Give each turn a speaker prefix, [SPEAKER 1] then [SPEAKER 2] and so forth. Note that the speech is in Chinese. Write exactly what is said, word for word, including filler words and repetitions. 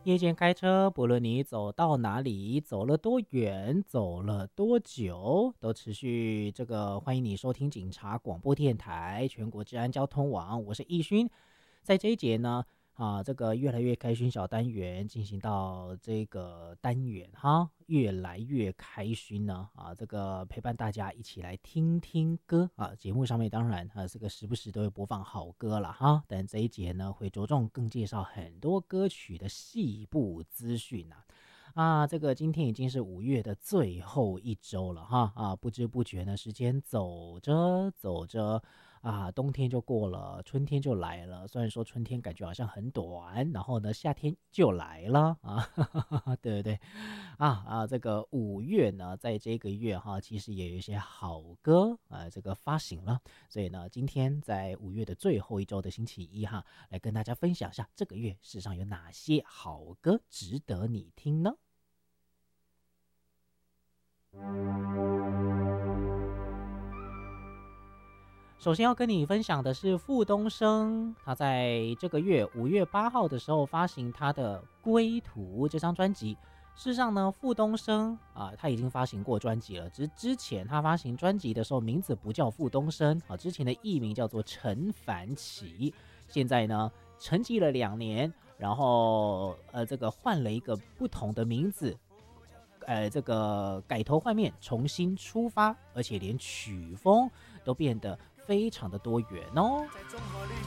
[SPEAKER 1] 夜间开车，不论你走到哪里，走了多远，走了多久，都持续这个欢迎你收听警察广播电台全国治安交通网，我是易勋。在这一节呢，啊，这个越来越开勋小单元进行到这个单元哈，越来越开勋呢啊，这个陪伴大家一起来听听歌啊。节目上面当然啊，这个时不时都会播放好歌了哈，但这一节呢会着重更介绍很多歌曲的细部资讯啊。啊，这个今天已经是五月的最后一周了哈啊，不知不觉呢，时间走着走着。啊，冬天就过了，春天就来了。虽然说春天感觉好像很短，然后呢，夏天就来了啊，对不对？啊啊，这个五月呢，在这个月哈，其实也有一些好歌啊，这个发行了。所以呢，今天在五月的最后一周的星期一哈，来跟大家分享一下这个月世上有哪些好歌值得你听呢？首先要跟你分享的是傅东升，他在这个月五月八号的时候发行他的《归途》这张专辑。事实上呢，傅东升啊，他已经发行过专辑了，只是之前他发行专辑的时候名字不叫傅东升啊，之前的艺名叫做陈凡奇。现在呢，沉寂了两年，然后呃，这个换了一个不同的名字。呃，这个改头换面，重新出发，而且连曲风都变得非常的多元哦。